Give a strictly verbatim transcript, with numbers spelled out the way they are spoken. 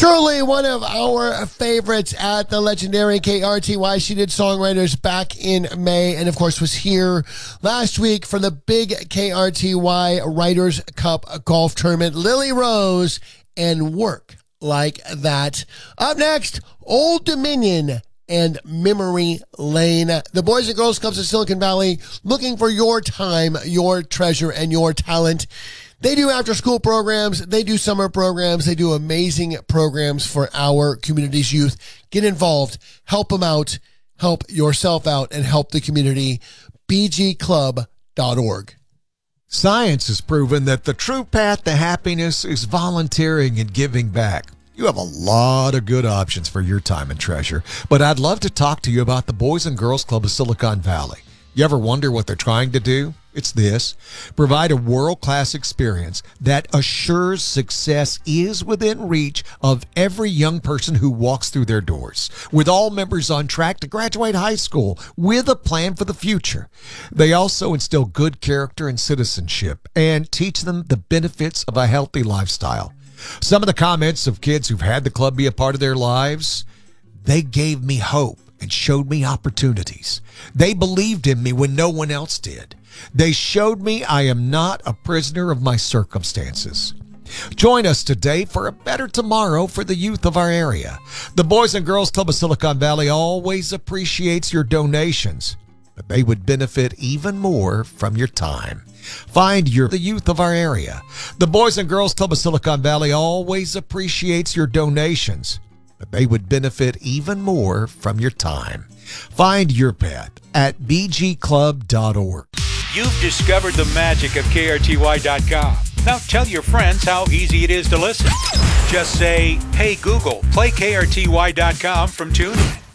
Truly one of our favorites at the legendary K R T Y. She did Songwriters back in May and, of course, was here last week for the big K R T Y Writers Cup golf tournament. Lily Rose and Work Like That. Up next, Old Dominion and Memory Lane. The Boys and Girls Clubs of Silicon Valley, looking for your time, your treasure, and your talent. They do after-school programs. They do summer programs. They do amazing programs for our community's youth. Get involved. Help them out. Help yourself out and help the community. b g club dot org. Science has proven that the true path to happiness is volunteering and giving back. You have a lot of good options for your time and treasure, but I'd love to talk to you about the Boys and Girls Club of Silicon Valley. You ever wonder what they're trying to do? It's this: provide a world-class experience that assures success is within reach of every young person who walks through their doors, with all members on track to graduate high school with a plan for the future. They also instill good character and citizenship and teach them the benefits of a healthy lifestyle. Some of the comments of kids who've had the club be a part of their lives: they gave me hope and showed me opportunities. They believed in me when no one else did. They showed me I am not a prisoner of my circumstances. Join us today for a better tomorrow for the youth of our area. The Boys and Girls Club of Silicon Valley always appreciates your donations, but they would benefit even more from your time. Find your the youth of our area. The Boys and Girls Club of Silicon Valley always appreciates your donations, but they would benefit even more from your time. Find your path at b g club dot org. You've discovered the magic of K R T Y dot com. Now tell your friends how easy it is to listen. Just say, "Hey Google, play K R T Y dot com from TuneIn."